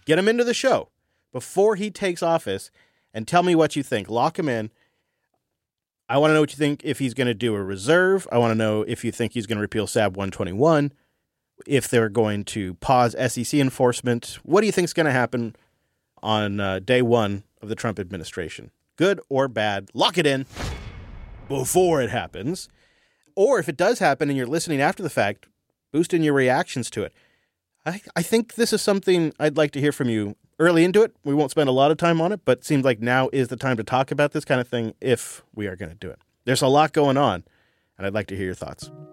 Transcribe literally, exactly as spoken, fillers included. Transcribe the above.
Get him into the show before he takes office and tell me what you think. Lock him in. I want to know what you think if he's going to do a reserve. I want to know if you think he's going to repeal S A B one twenty-one, if they're going to pause S E C enforcement. What do you think is going to happen on uh, day one of the Trump administration? Good or bad? Lock it in before it happens. Or if it does happen and you're listening after the fact, boost in your reactions to it. I, I think this is something I'd like to hear from you early into it. We won't spend a lot of time on it, but it seems like now is the time to talk about this kind of thing if we are going to do it. There's a lot going on, and I'd like to hear your thoughts.